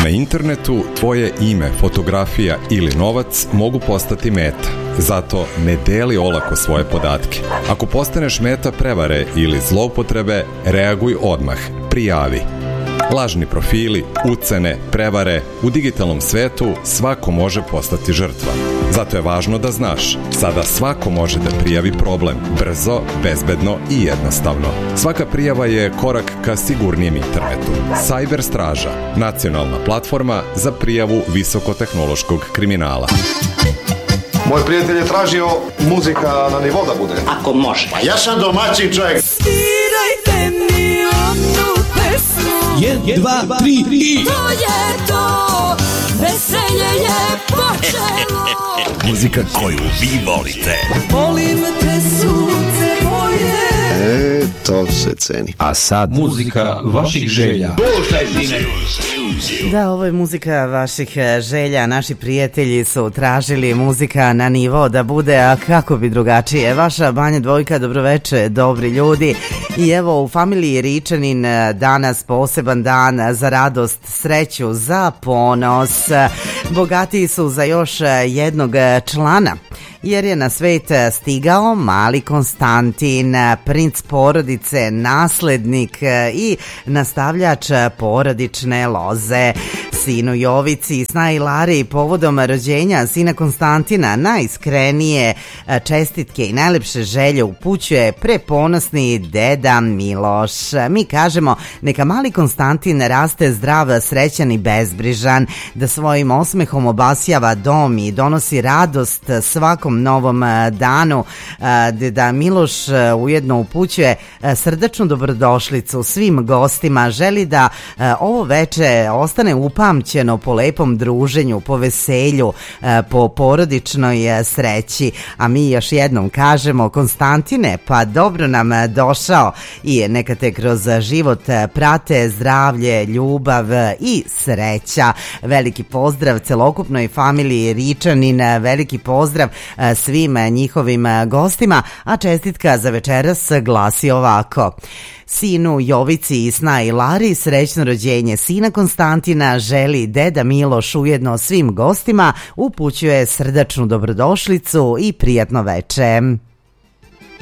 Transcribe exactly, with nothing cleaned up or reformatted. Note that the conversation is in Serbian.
Na internetu tvoje ime, fotografija ili novac mogu postati meta. Zato ne deli olako svoje podatke. Ako postaneš meta prevare ili zloupotrebe, reaguj odmah. Prijavi. Lažni profili, ucene, prevare, u digitalnom svetu svako može postati žrtva. Zato je važno da znaš, sada svako može da prijavi problem, brzo, bezbedno i jednostavno. Svaka prijava je korak ka sigurnijem internetu. Cyber Straža, nacionalna platforma za prijavu visokotehnološkog kriminala. Moj prijatelj je tražio muzika na nivo da bude. Ako može. Pa ja sam domaćin čovjek. Svirajte mi onu pesmu. Jedan, dva, tri i... To je to, veselje je počelo. Muzika koju vi volite. Volim te sunce moje. E, to se ceni. A sad muzika vaših želja. Slušaj, sine. Da, ovo je muzika vaših želja. Naši prijatelji su tražili muzika na nivo da bude, a kako bi drugačije. Vaša Banja Dvojka, dobroveče, dobri ljudi. I evo u familiji Ričanin danas poseban dan za radost, sreću, za ponos. Bogatiji su za još jednog člana, jer je na svet stigao mali Konstantin, princ porodice, naslednik i nastavljač porodične loze. Sinu Jovici, Sna i Lari, povodom rođenja sina Konstantina najiskrenije čestitke i najlepše želje upućuje preponosni deda Miloš. Mi kažemo neka mali Konstantin raste zdrav, srećan i bezbrižan, da svojim osmehom obasjava dom i donosi radost svakom novom danu. Deda Miloš ujedno upućuje srdačnu dobrodošlicu svim gostima, želi da ovo veče ostane upamćeno po lepom druženju, po veselju, po porodičnoj sreći. A mi još jednom kažemo, Konstantine, pa dobro nam došao i neka te kroz život prate zdravlje, ljubav i sreća. Veliki pozdrav celokupnoj familiji Ričanin, veliki pozdrav svim njihovim gostima, a čestitka za večeras glasi ovako. Sinu Jovici i Sna i Lari, srećno rođenje sina Konstantina želi deda Miloš, ujedno svim gostima upućuje srdačnu dobrodošlicu i prijatno veče.